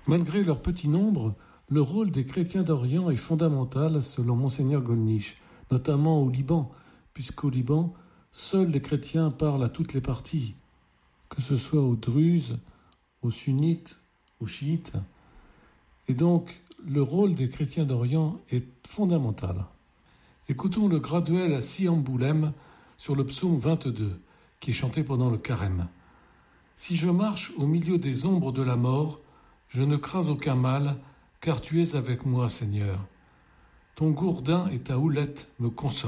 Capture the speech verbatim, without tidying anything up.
Malgré leur petit nombre, le rôle des chrétiens d'Orient est fondamental selon Monseigneur Gollnisch, notamment au Liban, puisqu'au Liban, seuls les chrétiens parlent à toutes les parties, que ce soit aux druzes, aux sunnites, aux chiites. Et donc, le rôle des chrétiens d'Orient est fondamental. Écoutons le graduel à Siamboulem sur le psaume vingt-deux, qui est chanté pendant le carême. « Si je marche au milieu des ombres de la mort, je ne crains aucun mal, car tu es avec moi, Seigneur. Ton gourdin et ta houlette me consolent. »